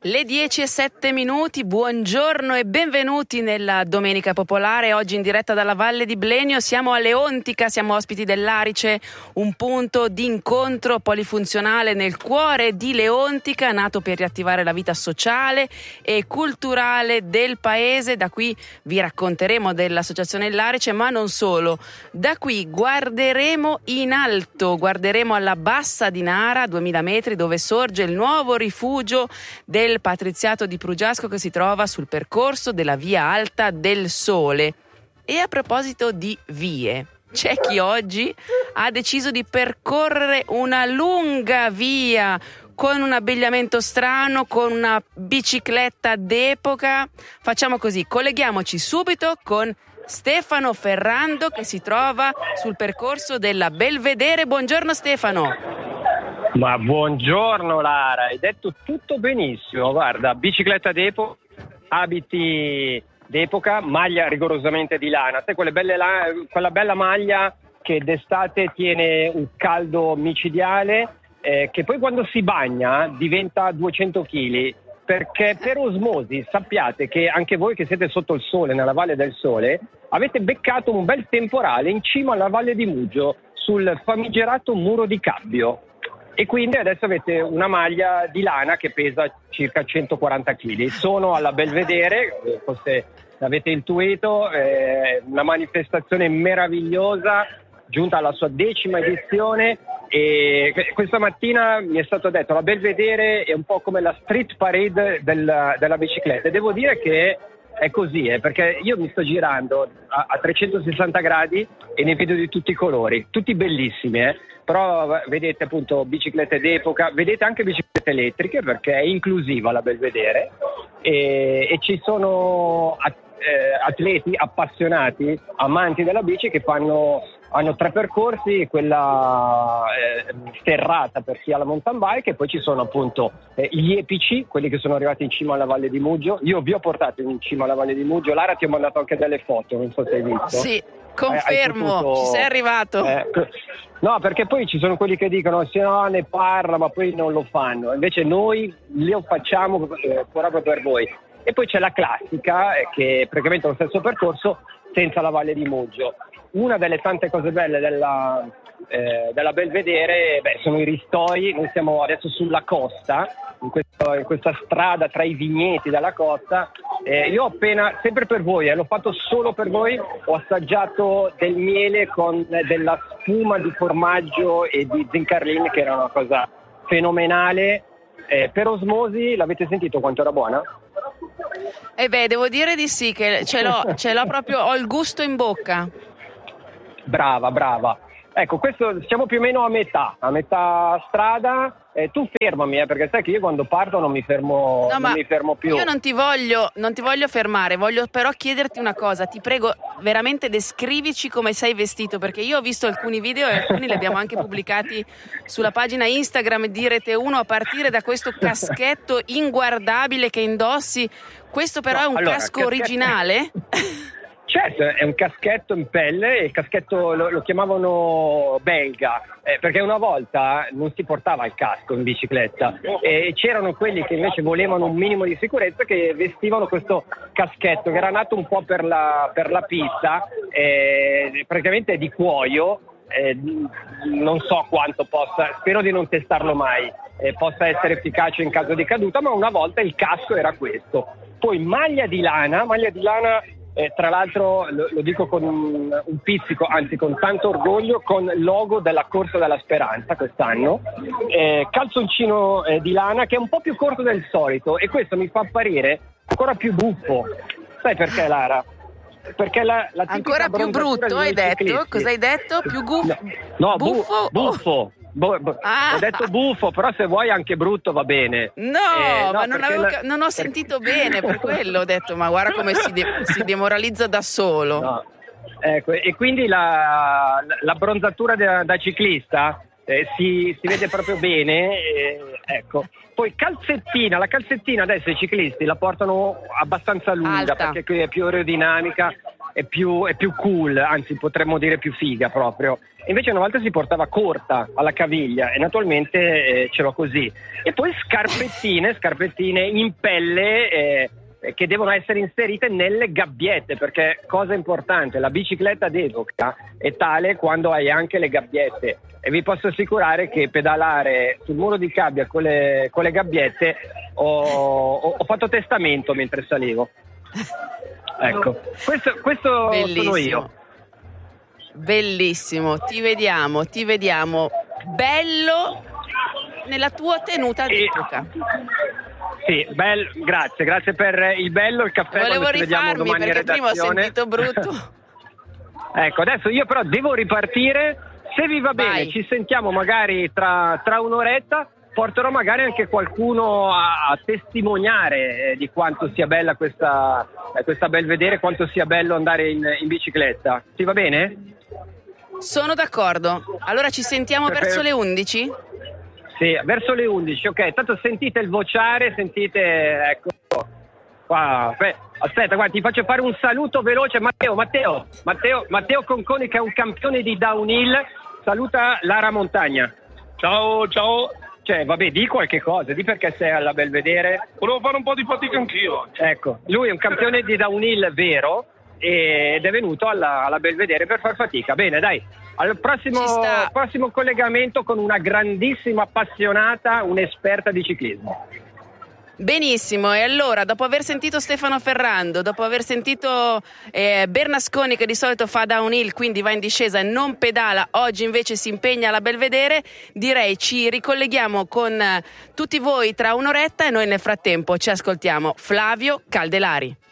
Le 10:07, buongiorno e benvenuti nella Domenica Popolare, oggi in diretta dalla Valle di Blenio. Siamo a Leontica, siamo ospiti dell'Arice, un punto di incontro polifunzionale nel cuore di Leontica, nato per riattivare la vita sociale e culturale del paese. Da qui vi racconteremo dell'Associazione L'Arice, ma non solo. Da qui guarderemo in alto, guarderemo alla Bassa di Nara, 2000 metri, dove sorge il nuovo rifugio del Patriziato di Prugiasco, che si trova sul percorso della Via Alta del Sole. E a proposito di vie, c'è chi oggi ha deciso di percorrere una lunga via con un abbigliamento strano, con una bicicletta d'epoca. Facciamo così, colleghiamoci subito con Stefano Ferrando, che si trova sul percorso della Belvedere. Buongiorno Stefano. Ma buongiorno Lara, hai detto tutto benissimo. Guarda, bicicletta d'epoca, abiti d'epoca, maglia rigorosamente di lana. Sai, quella bella maglia che d'estate tiene un caldo micidiale, che poi quando si bagna diventa 200 kg. Perché per osmosi sappiate che anche voi che siete sotto il sole, nella Valle del Sole, avete beccato un bel temporale in cima alla Valle di Mugio, sul famigerato Muro di Cabbio. E quindi adesso avete una maglia di lana che pesa circa 140 kg. Sono alla Belvedere, forse l'avete intuito, una manifestazione meravigliosa, giunta alla sua 10ª edizione. E questa mattina mi è stato detto la Belvedere è un po' come la street parade della bicicletta. E devo dire che è così, perché io mi sto girando a 360 gradi e ne vedo di tutti i colori, tutti bellissimi, però vedete appunto biciclette d'epoca, vedete anche biciclette elettriche, perché è inclusiva la Belvedere, e ci sono atleti appassionati, amanti della bici, che hanno 3 percorsi, quella sterrata per chi ha la mountain bike, e poi ci sono appunto gli epici, quelli che sono arrivati in cima alla Valle di Mugio. Io vi ho portato in cima alla Valle di Mugio. Lara, ti ho mandato anche delle foto, non so se hai visto. Sì, confermo, ci sei arrivato. No, perché poi ci sono quelli che dicono se no ne parla ma poi non lo fanno, invece noi lo facciamo proprio per voi. E poi c'è la classica, che è praticamente lo stesso percorso senza la Valle di Mugio. Una delle tante cose belle della Belvedere sono i ristori. Noi siamo adesso sulla costa, in questa strada tra i vigneti della costa. Io ho appena, sempre per voi, l'ho fatto solo per voi, ho assaggiato del miele con della spuma di formaggio e di zincarlin, che era una cosa fenomenale. Per osmosi, l'avete sentito quanto era buona? Devo dire di sì, che ce l'ho proprio, ho il gusto in bocca. Brava. Ecco, questo siamo più o meno a metà strada. Tu fermami, perché sai che io quando parto non mi fermo, no, non mi fermo più. Io non ti voglio fermare, voglio però chiederti una cosa. Ti prego, veramente descrivici come sei vestito, perché io ho visto alcuni video e alcuni li abbiamo anche pubblicati sulla pagina Instagram di Rete 1, a partire da questo caschetto inguardabile che indossi. Questo però è un casco originale? Certo, è un caschetto in pelle, il caschetto lo chiamavano belga, perché una volta non si portava il casco in bicicletta, e c'erano quelli che invece volevano un minimo di sicurezza, che vestivano questo caschetto, che era nato un po' per la pista, praticamente è di cuoio. Non so quanto possa, spero di non testarlo mai, possa essere efficace in caso di caduta, ma una volta il casco era questo. Poi maglia di lana, tra l'altro lo dico con un pizzico, anzi con tanto orgoglio, con il logo della Corsa della Speranza quest'anno, calzoncino di lana che è un po' più corto del solito, e questo mi fa apparire ancora più buffo. Sai perché, Lara? Perché la ancora più brutto, hai detto? Cosa hai detto? Più buffo? No, buffo? Buffo. Ho detto buffo, però se vuoi anche brutto va bene. No, ma non ho sentito bene, per quello ho detto, ma guarda come si demoralizza da solo. No. Ecco, e quindi l'abbronzatura da ciclista si vede proprio bene, ecco. Poi la calzettina adesso i ciclisti la portano abbastanza lunga, alta, perché qui è più aerodinamica. è più cool, anzi potremmo dire più figa proprio. Invece una volta si portava corta alla caviglia e naturalmente ce l'ho così. E poi scarpettine in pelle che devono essere inserite nelle gabbiette, perché cosa importante, la bicicletta d'epoca è tale quando hai anche le gabbiette, e vi posso assicurare che pedalare sul muro di gabbia con le gabbiette ho fatto testamento mentre salivo. Ecco, questo sono io. Bellissimo, ti vediamo bello nella tua tenuta d'epoca. Sì, grazie per il bello, il caffè. Volevo quando ci vediamo domani perché in prima ho redazione. sentito brutto. Ecco, adesso io però devo ripartire, se vi va bene ci sentiamo magari tra un'oretta, porterò magari anche qualcuno a testimoniare di quanto sia bella questa Belvedere, quanto sia bello andare in bicicletta. Ti va bene? Sono d'accordo. Allora ci sentiamo verso le 11? Sì, verso le 11, ok. Tanto sentite il vociare, ecco qua. Aspetta, guarda, ti faccio fare un saluto veloce. Matteo Conconi, che è un campione di downhill, saluta Lara Montagna. Ciao. Cioè, vabbè, di qualche cosa, di perché sei alla Belvedere. Volevo fare un po' di fatica anch'io. Ecco, lui è un campione di downhill vero ed è venuto alla Belvedere per far fatica. Bene, dai, al prossimo collegamento con una grandissima appassionata, un'esperta di ciclismo. Benissimo, e allora dopo aver sentito Stefano Ferrando, dopo aver sentito Bernasconi, che di solito fa downhill, quindi va in discesa e non pedala, oggi invece si impegna alla Belvedere, direi ci ricolleghiamo con tutti voi tra un'oretta e noi nel frattempo ci ascoltiamo Flavio Caldelari.